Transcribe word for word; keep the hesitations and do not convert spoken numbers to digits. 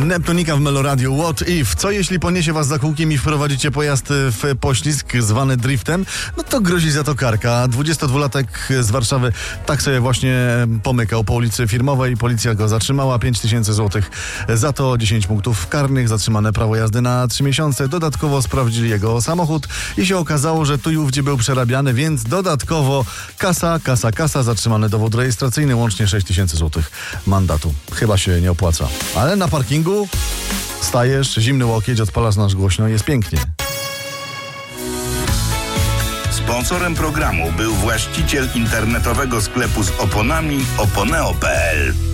Neptunika w Meloradiu. What if? Co jeśli poniesie was za kółkiem i wprowadzicie pojazd w poślizg zwany driftem? No to grozi za to karka. dwudziestodwulatek z Warszawy tak sobie właśnie pomykał po ulicy Firmowej. Policja go zatrzymała. pięć tysięcy złotych za to, dziesięć punktów karnych, zatrzymane prawo jazdy na trzy miesiące. Dodatkowo sprawdzili jego samochód i się okazało, że tu i ówdzie był przerabiany, więc dodatkowo kasa, kasa, kasa, zatrzymany dowód rejestracyjny, łącznie sześć tysięcy złotych mandatu. Chyba się nie opłaca. Ale na parkingu stajesz, zimny łokieć, odpalasz nasz głośno, jest pięknie. Sponsorem programu był właściciel internetowego sklepu z oponami oponeo kropka pe el.